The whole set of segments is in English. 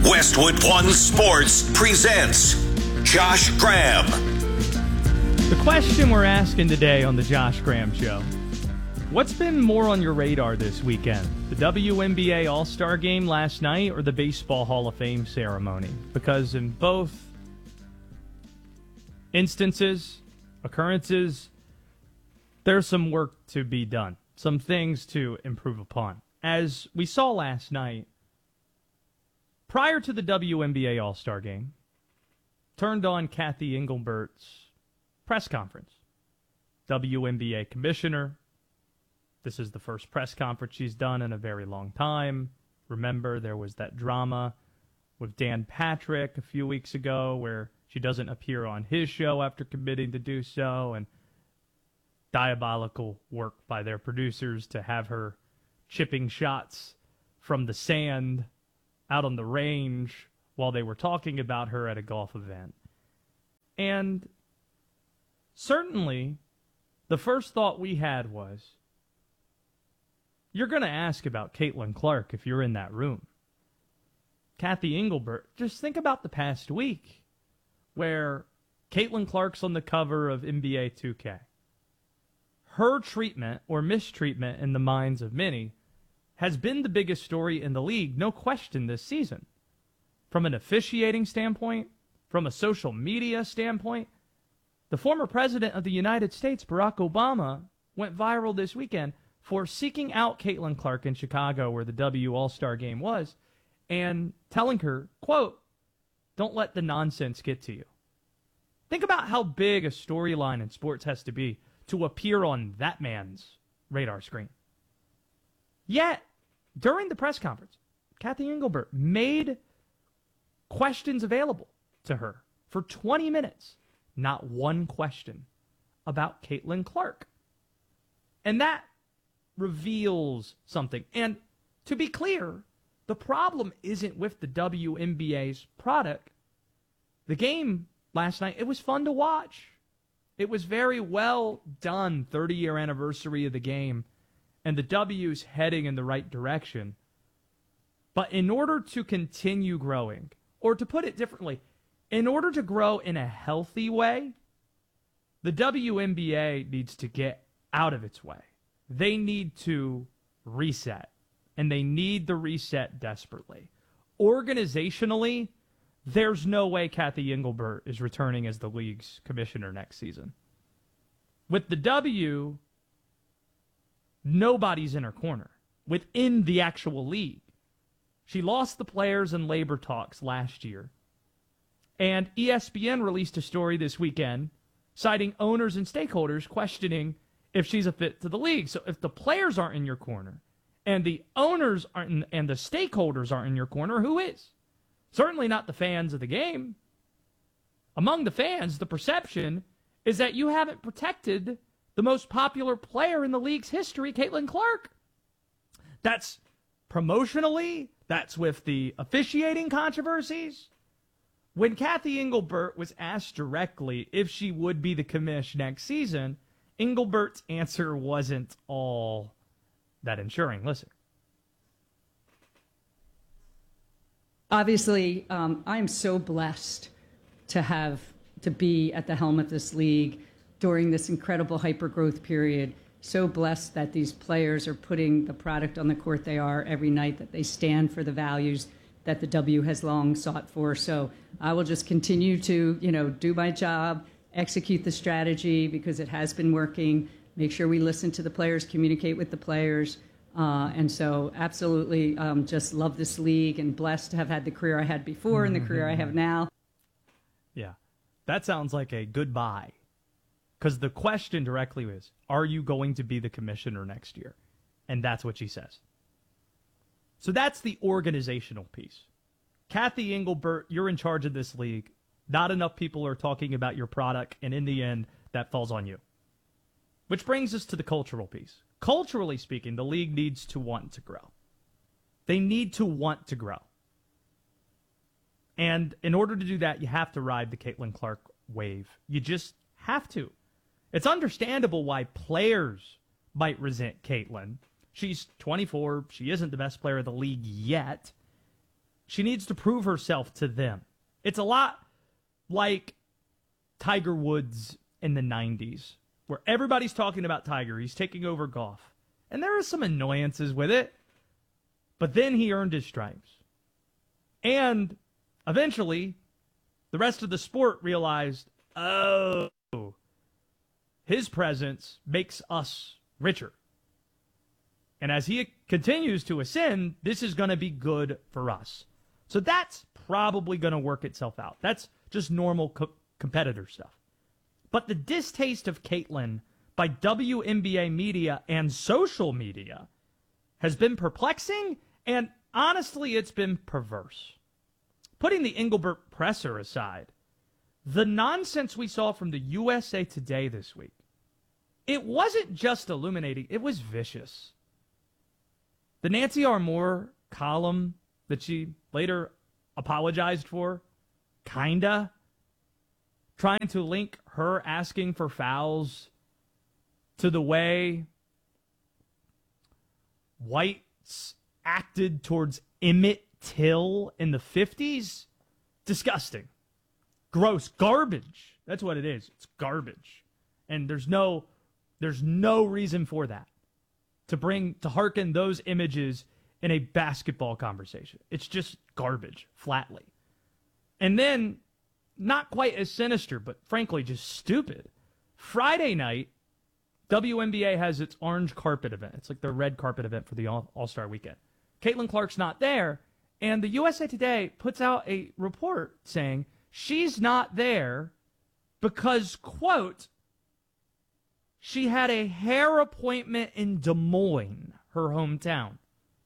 Westwood One Sports presents Josh Graham. The question we're asking today on the Josh Graham Show: what's been more on your radar this weekend? The WNBA All-Star Game last night or the Baseball Hall of Fame ceremony? Because in both instances, occurrences, there's some work to be done, some things to improve upon. As we saw last night, prior to the WNBA All-Star Game, turned on Kathy Engelbert's press conference. WNBA commissioner. This is the first press conference she's done in a very long time. Remember, there was that drama with Dan Patrick a few weeks ago where she doesn't appear on his show after committing to do so, and diabolical work by their producers to have her chipping shots from the sand out on the range while they were talking about her at a golf event. And certainly, the first thought we had was, you're going to ask about Caitlin Clark if you're in that room. Kathy Engelbert, just think about the past week where Caitlin Clark's on the cover of NBA 2K. Her treatment or mistreatment in the minds of many has been the biggest story in the league, no question, this season. From an officiating standpoint, from a social media standpoint, the former president of the United States, Barack Obama, went viral this weekend for seeking out Caitlin Clark in Chicago, where the W All-Star Game was, and telling her, quote, "Don't let the nonsense get to you." Think about how big a storyline in sports has to be to appear on that man's radar screen. Yet, during the press conference, Kathy Engelbert made questions available to her for 20 minutes. Not one question about Caitlin Clark. And that reveals something. And to be clear, the problem isn't with the WNBA's product. The game last night, it was fun to watch. It was very well done, 30-year anniversary of the game, and the W's heading in the right direction. But in order to continue growing, or to put it differently, in order to grow in a healthy way, the WNBA needs to get out of its way. They need to reset, and they need the reset desperately. Organizationally, there's no way Kathy Engelbert is returning as the league's commissioner next season. With the W, nobody's in her corner within the actual league. She lost the players in labor talks last year. And ESPN released a story this weekend citing owners and stakeholders questioning if she's a fit to the league. So if the players aren't in your corner and the owners aren't and the stakeholders aren't in your corner, who is? Certainly not the fans of the game. Among the fans, the perception is that you haven't protected the most popular player in the league's history, Caitlin Clark. That's promotionally, that's with the officiating controversies. When Kathy Engelbert was asked directly if she would be the commish next season, Engelbert's answer wasn't all that ensuring. Listen. Obviously, I'm so blessed to be at the helm of this league during this incredible hyper-growth period. So blessed that these players are putting the product on the court they are every night, that they stand for the values that the W has long sought for. So I will just continue to, do my job, execute the strategy because it has been working, make sure we listen to the players, communicate with the players. And so absolutely just love this league and blessed to have had the career I had before and the career I have now. Yeah, that sounds like a goodbye. Because the question directly is, are you going to be the commissioner next year? And that's what she says. So that's the organizational piece. Kathy Engelbert, you're in charge of this league. Not enough people are talking about your product, and in the end, that falls on you. Which brings us to the cultural piece. Culturally speaking, the league needs to want to grow. They need to want to grow. And in order to do that, you have to ride the Caitlin Clark wave. You just have to. It's understandable why players might resent Caitlin. She's 24. She isn't the best player of the league yet. She needs to prove herself to them. It's a lot like Tiger Woods in the 90s, where everybody's talking about Tiger. He's taking over golf. And there are some annoyances with it. But then he earned his stripes. And eventually, the rest of the sport realized, oh, his presence makes us richer. And as he continues to ascend, this is going to be good for us. So that's probably going to work itself out. That's just normal competitor stuff. But the distaste of Caitlyn by WNBA media and social media has been perplexing, and honestly, it's been perverse. Putting the Engelbert presser aside, the nonsense we saw from the USA Today this week, it wasn't just illuminating, it was vicious. The Nancy R. Moore column that she later apologized for, kinda, trying to link her asking for fouls to the way whites acted towards Emmett Till in the 50s, disgusting. Gross. Garbage. That's what it is. It's garbage. And there's no reason for that. To hearken those images in a basketball conversation. It's just garbage, flatly. And then, not quite as sinister, but frankly just stupid. Friday night, WNBA has its orange carpet event. It's like the red carpet event for the All-Star weekend. Caitlin Clark's not there, and the USA Today puts out a report saying she's not there because, quote, she had a hair appointment in Des Moines, her hometown.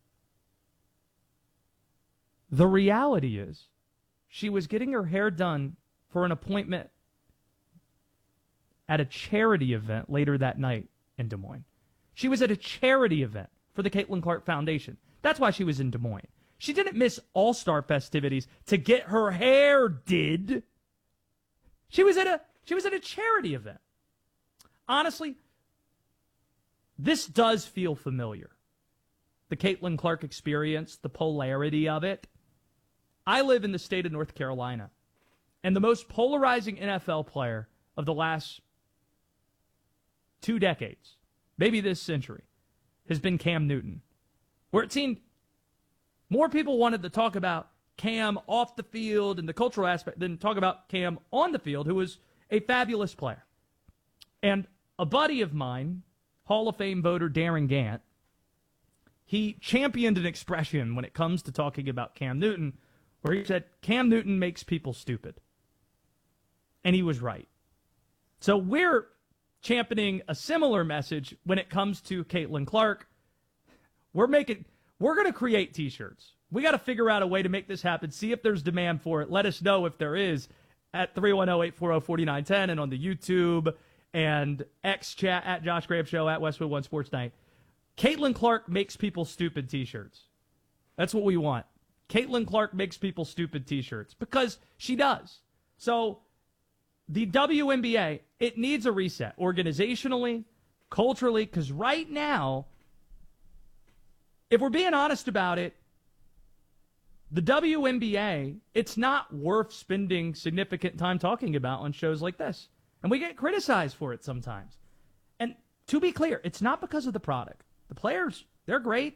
The reality is, she was getting her hair done for an appointment at a charity event later that night in Des Moines. She was at a charity event for the Caitlin Clark Foundation. That's why she was in Des Moines. She didn't miss All-Star festivities to get her hair did. She was at a charity event. Honestly, this does feel familiar. The Caitlin Clark experience, the polarity of it. I live in the state of North Carolina, and the most polarizing NFL player of the last 2 decades, maybe this century, has been Cam Newton. Where it seemed more people wanted to talk about Cam off the field and the cultural aspect than talk about Cam on the field, who was a fabulous player. And a buddy of mine, Hall of Fame voter Darren Gant, he championed an expression when it comes to talking about Cam Newton, where he said, Cam Newton makes people stupid. And he was right. So we're championing a similar message when it comes to Caitlin Clark. We're going to create T-shirts. We got to figure out a way to make this happen. See if there's demand for it. Let us know if there is at 310-840-4910 and on the YouTube and X chat at Josh Graham Show at Westwood One Sports Night. Caitlin Clark makes people stupid T-shirts. That's what we want. Caitlin Clark makes people stupid T-shirts because she does. So the WNBA, it needs a reset organizationally, culturally, because right now, if we're being honest about it, the WNBA, it's not worth spending significant time talking about on shows like this. And we get criticized for it sometimes. And to be clear, it's not because of the product. The players, they're great.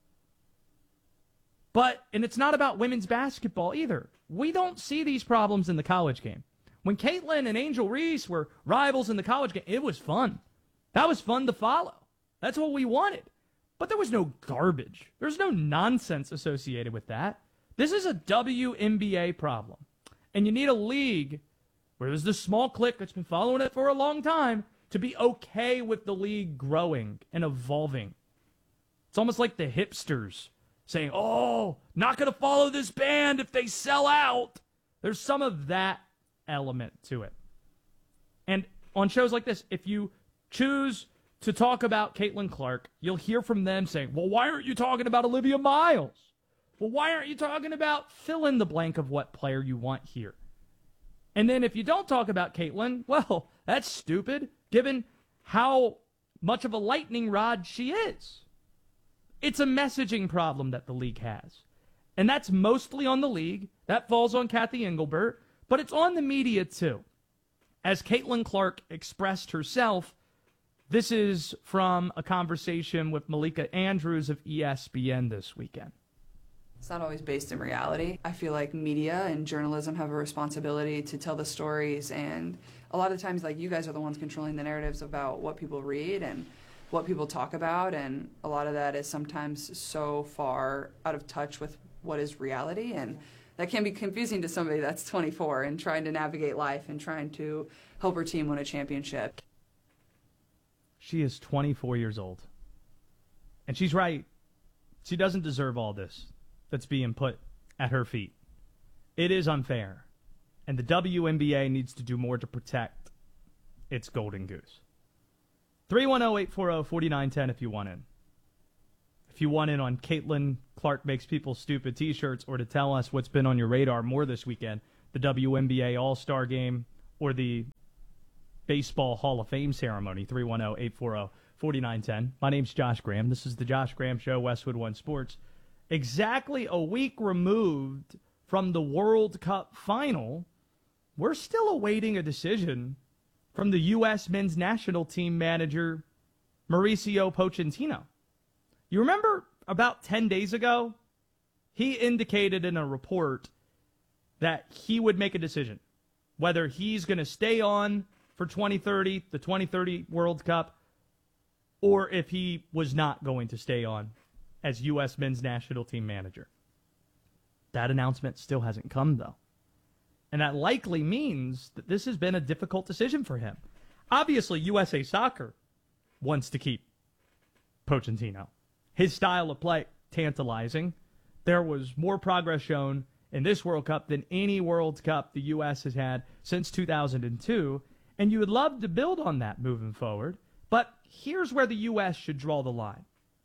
And it's not about women's basketball either. We don't see these problems in the college game. When Caitlin and Angel Reese were rivals in the college game, it was fun. That was fun to follow. That's what we wanted. But there was no garbage. There's no nonsense associated with that. This is a WNBA problem. And you need a league where there's this small clique that's been following it for a long time to be okay with the league growing and evolving. It's almost like the hipsters saying, oh, not going to follow this band if they sell out. There's some of that element to it. And on shows like this, if you choose to talk about Caitlin Clark, you'll hear from them saying, well, why aren't you talking about Olivia Miles? Well, why aren't you talking about fill in the blank of what player you want here? And then if you don't talk about Caitlin, well, that's stupid, given how much of a lightning rod she is. It's a messaging problem that the league has. And that's mostly on the league. That falls on Kathy Engelbert. But it's on the media, too. As Caitlin Clark expressed herself, this is from a conversation with Malika Andrews of ESPN this weekend. It's not always based in reality. I feel like media and journalism have a responsibility to tell the stories, and a lot of times, like, you guys are the ones controlling the narratives about what people read and what people talk about, and a lot of that is sometimes so far out of touch with what is reality, and that can be confusing to somebody that's 24 and trying to navigate life and trying to help her team win a championship. She is 24 years old. And she's right. She doesn't deserve all this that's being put at her feet. It is unfair. And the WNBA needs to do more to protect its golden goose. 310-840-4910 if you want in. If you want in on Caitlin Clark Makes People Stupid t-shirts, or to tell us what's been on your radar more this weekend, the WNBA All-Star Game or the Baseball Hall of Fame ceremony, 310-840-4910. My name's Josh Graham. This is the Josh Graham Show, Westwood One Sports. Exactly a week removed from the World Cup final, we're still awaiting a decision from the U.S. men's national team manager, Mauricio Pochettino. You remember about 10 days ago, he indicated in a report that he would make a decision whether he's going to stay on for 2030, the 2030 World Cup, or if he was not going to stay on as U.S. men's national team manager. That announcement still hasn't come, though. And that likely means that this has been a difficult decision for him. Obviously, USA Soccer wants to keep Pochettino. His style of play, tantalizing. There was more progress shown in this World Cup than any World Cup the U.S. has had since 2002. And you would love to build on that moving forward. But here's where the U.S. should draw the line.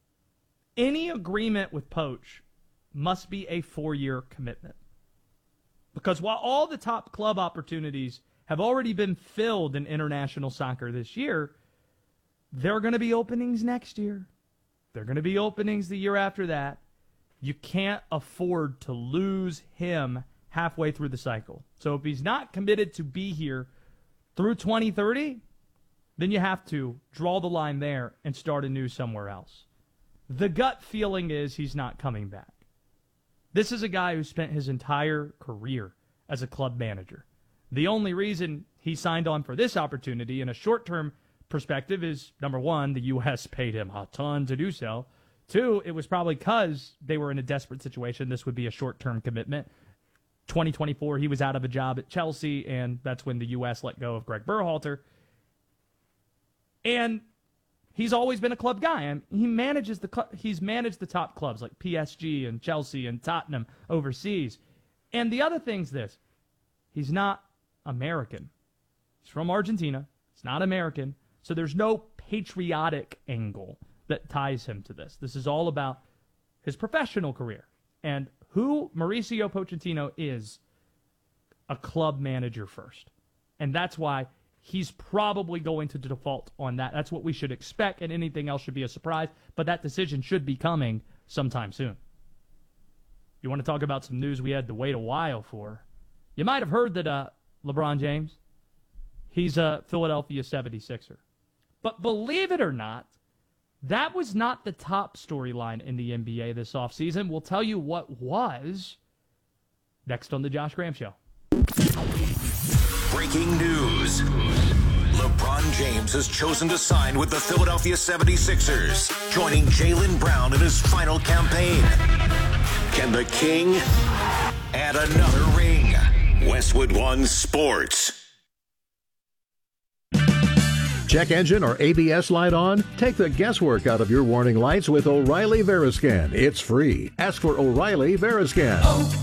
Any agreement with Poch must be a 4-year commitment. Because while all the top club opportunities have already been filled in international soccer this year, there are going to be openings next year. There are going to be openings the year after that. You can't afford to lose him halfway through the cycle. So if he's not committed to be here through 2030, then you have to draw the line there and start anew somewhere else. The gut feeling is he's not coming back. This is a guy who spent his entire career as a club manager. The only reason he signed on for this opportunity in a short-term perspective is, number one, the U.S. paid him a ton to do so. Two, it was probably because they were in a desperate situation. This would be a short-term commitment. 2024, he was out of a job at Chelsea, and that's when the U.S. let go of Greg Berhalter. And he's always been a club guy. And he manages he's managed the top clubs like PSG and Chelsea and Tottenham overseas. And the other thing's this. He's not American. He's from Argentina. He's not American. So there's no patriotic angle that ties him to this. This is all about his professional career. And who Mauricio Pochettino is, a club manager first. And that's why he's probably going to default on that. That's what we should expect, and anything else should be a surprise. But that decision should be coming sometime soon. You want to talk about some news we had to wait a while for? You might have heard that LeBron James, he's a Philadelphia 76er. But believe it or not, that was not the top storyline in the NBA this offseason. We'll tell you what was next on the Josh Graham Show. Breaking news. LeBron James has chosen to sign with the Philadelphia 76ers, joining Jaylen Brown in his final campaign. Can the King add another ring? Westwood One Sports. Check engine or ABS light on? Take the guesswork out of your warning lights with O'Reilly Veriscan. It's free. Ask for O'Reilly Veriscan.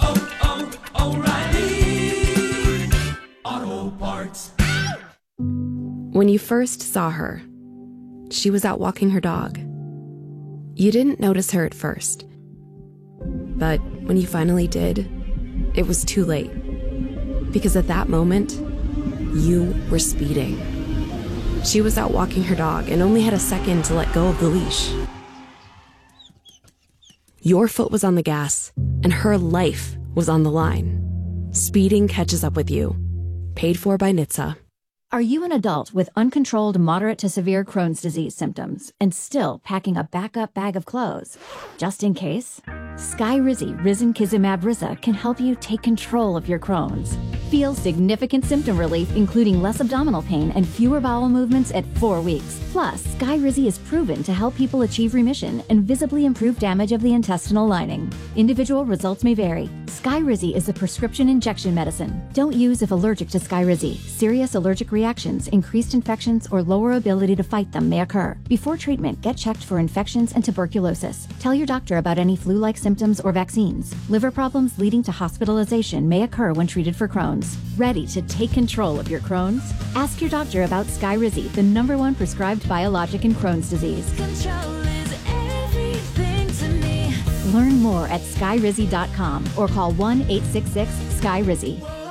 O'Reilly Auto Parts. When you first saw her, she was out walking her dog. You didn't notice her at first. But when you finally did, it was too late. Because at that moment, you were speeding. She was out walking her dog and only had a second to let go of the leash. Your foot was on the gas, and her life was on the line. Speeding catches up with you. Paid for by NHTSA. Are you an adult with uncontrolled moderate to severe Crohn's disease symptoms and still packing a backup bag of clothes? Just in case? Skyrizi Risankizumab Riza can help you take control of your Crohn's. Feel significant symptom relief, including less abdominal pain and fewer bowel movements at 4 weeks. Plus, Skyrizi is proven to help people achieve remission and visibly improve damage of the intestinal lining. Individual results may vary. Skyrizi is a prescription injection medicine. Don't use if allergic to Skyrizi. Serious allergic reactions, increased infections, or lower ability to fight them may occur. Before treatment, get checked for infections and tuberculosis. Tell your doctor about any flu-like symptoms or vaccines. Liver problems leading to hospitalization may occur when treated for Crohn's. Ready to take control of your Crohn's? Ask your doctor about Skyrizi, the #1 prescribed biologic in Crohn's disease. Control is everything to me. Learn more at skyrizi.com or call 1-866-SKYRIZI.